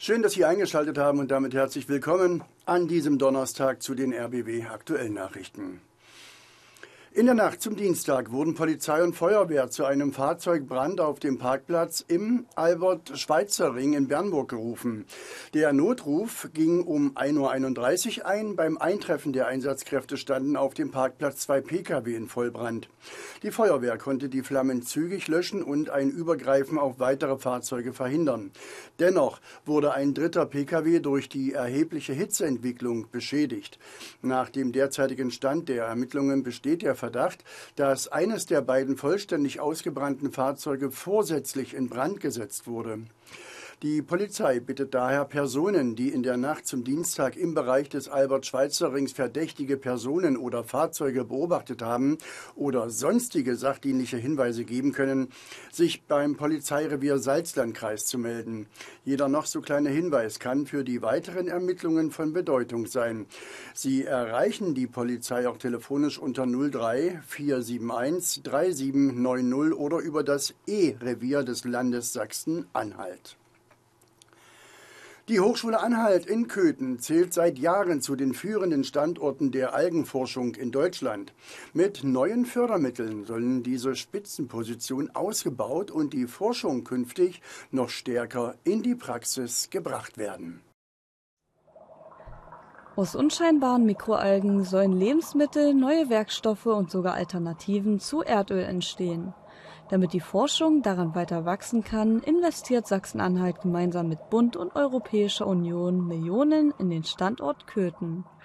Schön, dass Sie eingeschaltet haben und damit herzlich willkommen an diesem Donnerstag zu den RBB Aktuellen Nachrichten. In der Nacht zum Dienstag wurden Polizei und Feuerwehr zu einem Fahrzeugbrand auf dem Parkplatz im Albert-Schweitzer-Ring in Bernburg gerufen. Der Notruf ging um 1:31 Uhr ein. Beim Eintreffen der Einsatzkräfte standen auf dem Parkplatz 2 Pkw in Vollbrand. Die Feuerwehr konnte die Flammen zügig löschen und ein Übergreifen auf weitere Fahrzeuge verhindern. Dennoch wurde ein dritter Pkw durch die erhebliche Hitzeentwicklung beschädigt. Nach dem derzeitigen Stand der Ermittlungen besteht der Verdacht, dass eines der beiden vollständig ausgebrannten Fahrzeuge vorsätzlich in Brand gesetzt wurde. Die Polizei bittet daher Personen, die in der Nacht zum Dienstag im Bereich des Albert-Schweitzer-Rings verdächtige Personen oder Fahrzeuge beobachtet haben oder sonstige sachdienliche Hinweise geben können, sich beim Polizeirevier Salzlandkreis zu melden. Jeder noch so kleine Hinweis kann für die weiteren Ermittlungen von Bedeutung sein. Sie erreichen die Polizei auch telefonisch unter 03 471 3790 oder über das E-Revier des Landes Sachsen-Anhalt. Die Hochschule Anhalt in Köthen zählt seit Jahren zu den führenden Standorten der Algenforschung in Deutschland. Mit neuen Fördermitteln sollen diese Spitzenposition ausgebaut und die Forschung künftig noch stärker in die Praxis gebracht werden. Aus unscheinbaren Mikroalgen sollen Lebensmittel, neue Werkstoffe und sogar Alternativen zu Erdöl entstehen. Damit die Forschung daran weiter wachsen kann, investiert Sachsen-Anhalt gemeinsam mit Bund und Europäischer Union Millionen in den Standort Köthen.